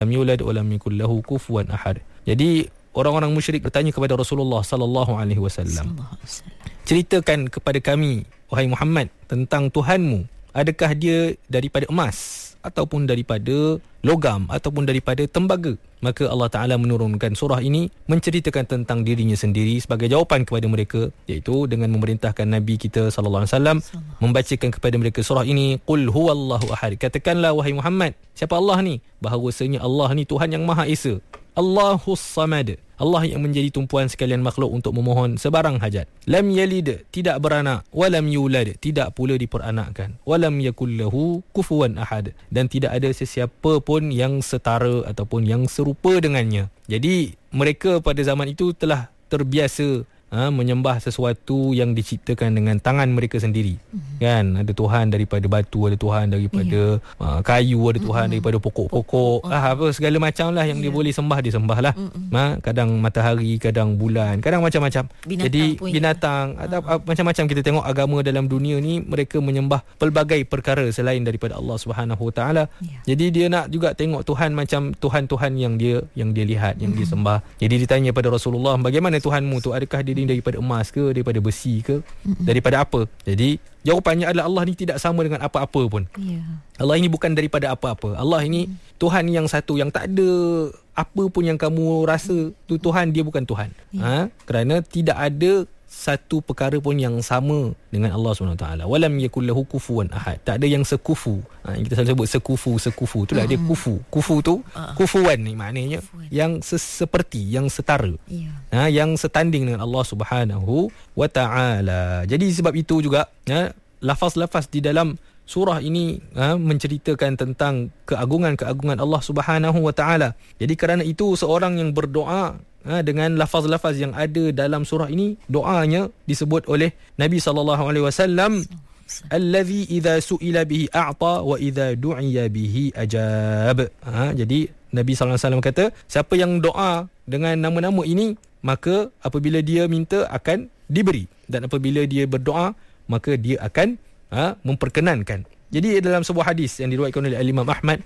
lam yulad wa lam yakul lahu kufuwan ahad. Jadi orang-orang musyrik bertanya kepada Rasulullah sallallahu alaihi wasallam, ceritakan kepada kami wahai Muhammad tentang Tuhanmu, adakah dia daripada emas ataupun daripada logam ataupun daripada tembaga? Maka Allah Ta'ala menurunkan surah ini menceritakan tentang dirinya sendiri sebagai jawapan kepada mereka, iaitu dengan memerintahkan Nabi kita sallallahu alaihi wasallam membacakan kepada mereka surah ini, qul huwallahu ahad, katakanlah wahai Muhammad, siapa Allah ni? Bahawasanya Allah ni Tuhan yang Maha Esa, Allahus Samad, Allah yang menjadi tumpuan sekalian makhluk untuk memohon sebarang hajat. Lam yalid, tidak beranak, walam yulad, tidak pula diperanakkan, walam yakul lahu kufuwan ahad, dan tidak ada sesiapa pun yang setara ataupun yang serupa dengannya. Jadi mereka pada zaman itu telah terbiasa menyembah sesuatu yang diciptakan dengan tangan mereka sendiri. Kan, ada Tuhan daripada batu, ada Tuhan daripada kayu, ada Tuhan daripada pokok-pokok, apa segala macam lah yang dia boleh sembah, dia sembah lah. Kadang matahari, kadang bulan, kadang macam-macam. Jadi binatang, macam-macam. Kita tengok agama dalam dunia ni, mereka menyembah pelbagai perkara selain daripada Allah Subhanahu Wa Taala. Jadi dia nak juga tengok Tuhan macam Tuhan-Tuhan yang dia lihat, yang dia sembah. Jadi ditanya pada Rasulullah, bagaimana Tuhanmu tu? Adakah dia daripada emas ke, daripada besi ke, daripada apa? Jadi jawapannya adalah Allah ni tidak sama dengan apa-apa pun. Allah ini bukan daripada apa-apa. Allah ini Tuhan yang satu, yang tak ada apa pun yang kamu rasa tu Tuhan, dia bukan Tuhan. Kerana tidak ada satu perkara pun yang sama dengan Allah SWT. Walam yakul lahu kufuwan ahad, tak ada yang sekufu. Kita selalu sebut sekufu, itulah dia kufu. Kufu tu kufuwan ni maknanya yang seperti, yang setara, yang setanding dengan Allah Subhanahu Wa Taala. Jadi sebab itu juga lafaz-lafaz di dalam surah ini menceritakan tentang keagungan-keagungan Allah Subhanahu Wa Taala. Jadi kerana itu seorang yang berdoa dengan lafaz-lafaz yang ada dalam surah ini, doanya disebut oleh Nabi sallallahu alaihi wasallam, allazi idza su'ila bihi a'ta wa idza du'iya bihi ajab. Jadi Nabi sallallahu alaihi wasallam kata, siapa yang doa dengan nama-nama ini, maka apabila dia minta akan diberi, dan apabila dia berdoa maka dia akan memperkenankan. Jadi dalam sebuah hadis yang diriwayatkan oleh Imam Ahmad,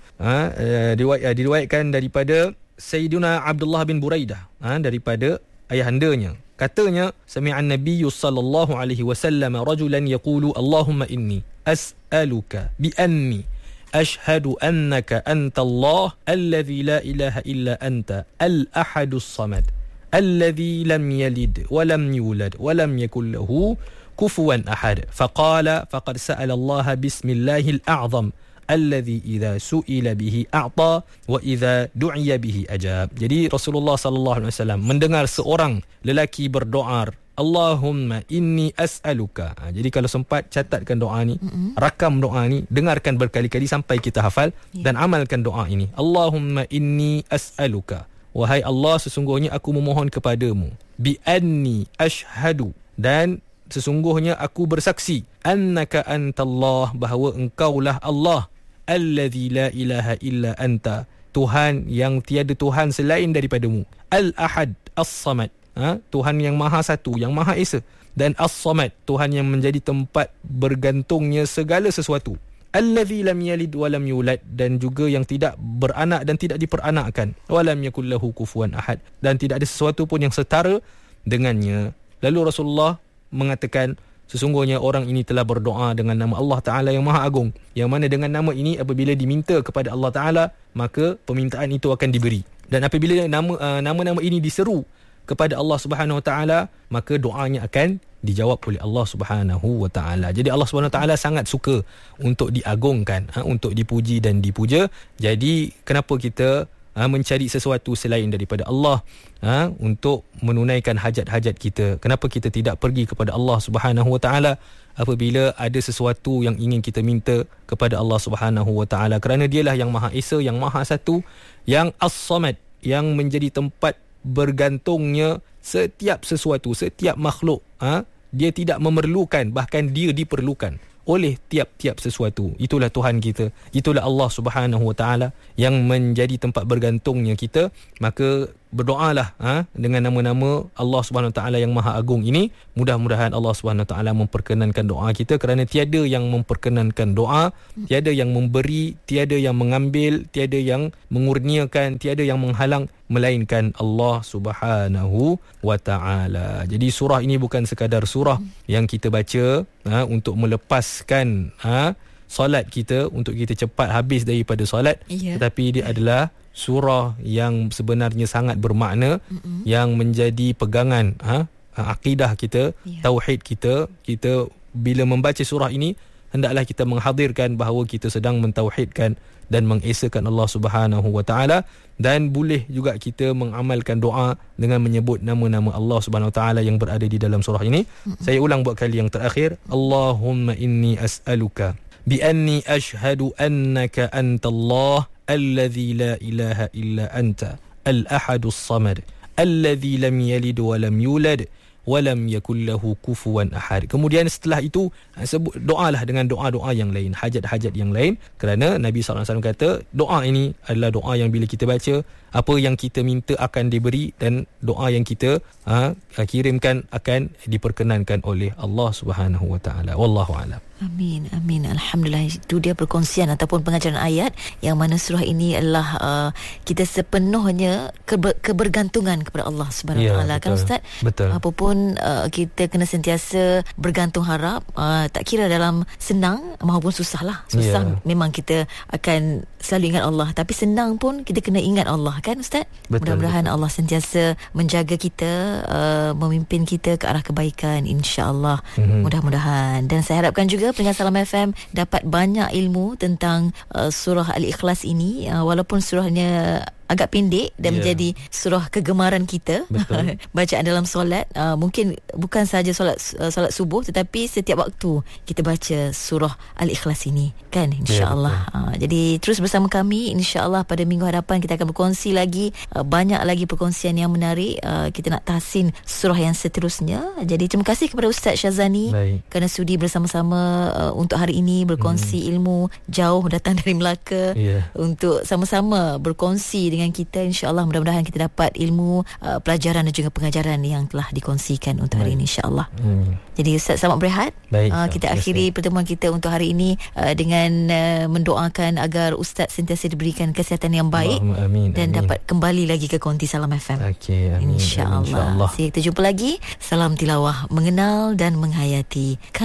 diriwayatkan daripada Sayyidina Abdullah bin Buraidah, daripada ayahandanya, katanya, sami'an nabiyyu sallallahu alaihi wasallam rajulan yaqulu Allahumma inni as'aluka bi anni ashhadu annaka anta Allah alladhi la ilaha illa anta al-ahadus samad alladhi lam yalid wa lam yulad wa lam yakul lahu kufuwan ahad. Faqala faqad sa'ala Allah bismillahil a'zam alladhi idza su'ila bihi a'ta wa idza du'iya bihi ajab. Jadi Rasulullah sallallahu alaihi wasallam mendengar seorang lelaki berdoa, Allahumma inni as'aluka. Jadi kalau sempat catatkan doa ni, rakam doa ni, dengarkan berkali-kali sampai kita hafal dan amalkan doa ini. Allahumma inni as'aluka, wahai Allah, sesungguhnya aku memohon kepadamu, bi anni ashhadu, dan sesungguhnya aku bersaksi, annaka antallah, bahawa engkaulah Allah, alladzi la ilaha illa anta, Tuhan yang tiada Tuhan selain daripadamu, al-ahad as-samad, Tuhan yang maha satu, yang maha esa, dan as-samad, Tuhan yang menjadi tempat bergantungnya segala sesuatu, alladzi lam yalid wa lam yulad, dan juga yang tidak beranak dan tidak diperanakkan, wa lam yakul lahu kufuwan ahad, dan tidak ada sesuatu pun yang setara dengannya. Lalu Rasulullah mengatakan, sesungguhnya orang ini telah berdoa dengan nama Allah Ta'ala yang Maha Agung, yang mana dengan nama ini apabila diminta kepada Allah Ta'ala, maka permintaan itu akan diberi. Dan apabila nama-nama ini diseru kepada Allah Subhanahu Wa Ta'ala, maka doanya akan dijawab oleh Allah Subhanahu Wa Ta'ala. Jadi Allah Subhanahu Wa Ta'ala sangat suka untuk diagungkan, untuk dipuji dan dipuja. Jadi kenapa kita mencari sesuatu selain daripada Allah untuk menunaikan hajat-hajat kita? Kenapa kita tidak pergi kepada Allah Subhanahu Wa Taala apabila ada sesuatu yang ingin kita minta kepada Allah Subhanahu Wa Taala? Kerana dialah yang Maha Esa, yang Maha Satu, yang As-Samad, yang menjadi tempat bergantungnya setiap sesuatu, setiap makhluk. Dia tidak memerlukan, bahkan dia diperlukan oleh tiap-tiap sesuatu. Itulah Tuhan kita, itulah Allah Subhanahu Wa Taala yang menjadi tempat bergantungnya kita. Maka berdoalah dengan nama-nama Allah Subhanahu Wa Taala yang Maha Agung ini. Mudah-mudahan Allah Subhanahu Wa Taala memperkenankan doa kita, kerana tiada yang memperkenankan doa, tiada yang memberi, tiada yang mengambil, tiada yang mengurniakan, tiada yang menghalang, melainkan Allah Subhanahu Wa Taala. Jadi surah ini bukan sekadar surah yang kita baca untuk melepaskan solat kita, untuk kita cepat habis daripada solat, tetapi dia adalah surah yang sebenarnya sangat bermakna, yang menjadi pegangan akidah kita, tauhid kita. Kita bila membaca surah ini, hendaklah kita menghadirkan bahawa kita sedang mentauhidkan dan mengesakan Allah Subhanahu Wa Taala, dan boleh juga kita mengamalkan doa dengan menyebut nama-nama Allah Subhanahu Wa Taala yang berada di dalam surah ini. Saya ulang buat kali yang terakhir. Allahumma inni as'aluka bi anni ashhadu annaka antallah alladhi la ilaha illa anta al-ahadus samad alladhi lam yalid wa lam yulad wa lam yakul lahu kufuwan ahad. Kemudian setelah itu sebut doalah dengan doa-doa yang lain, hajat-hajat yang lain, kerana Nabi SAW kata doa ini adalah doa yang bila kita baca, apa yang kita minta akan diberi, dan doa yang kita kirimkan akan diperkenankan oleh Allah Subhanahu Wa Taala. Wallahu a'lam. Amin, amin. Alhamdulillah, itu dia perkongsian ataupun pengajaran ayat yang mana surah ini adalah kita sepenuhnya kebergantungan kepada Allah Subhanahu Wa Taala. Kan Ustaz? Betul. Apapun kita kena sentiasa bergantung harap, tak kira dalam senang maupun susah lah. Susah memang kita akan selalu ingat Allah, tapi senang pun kita kena ingat Allah, kan Ustaz? Mudah-mudahan Allah sentiasa menjaga kita, memimpin kita ke arah kebaikan, insya-Allah. Mudah-mudahan. Dan saya harapkan juga pendengar Salam FM dapat banyak ilmu tentang surah Al-Ikhlas ini, walaupun surahnya agak pendek dan menjadi surah kegemaran kita. Bacaan dalam solat, mungkin bukan sahaja solat subuh, tetapi setiap waktu kita baca surah Al-Ikhlas ini, kan, insya-Allah. Jadi terus bersama kami, insya-Allah pada minggu hadapan kita akan berkongsi lagi banyak lagi perkongsian yang menarik. Kita nak tahsin surah yang seterusnya. Jadi terima kasih kepada Ustaz Syazani kerana sudi bersama-sama untuk hari ini berkongsi ilmu jauh datang dari Melaka, untuk sama-sama berkongsi dengan kita. InsyaAllah mudah-mudahan kita dapat ilmu, pelajaran dan juga pengajaran yang telah dikongsikan untuk hari ini, insyaAllah. Jadi Ustaz, selamat berehat. Kita akhiri pertemuan kita untuk hari ini dengan mendoakan agar Ustaz sentiasa diberikan kesihatan yang baik, dan dapat kembali lagi ke Konti Salam FM. InsyaAllah. Kita jumpa lagi. Salam tilawah, mengenal dan menghayati.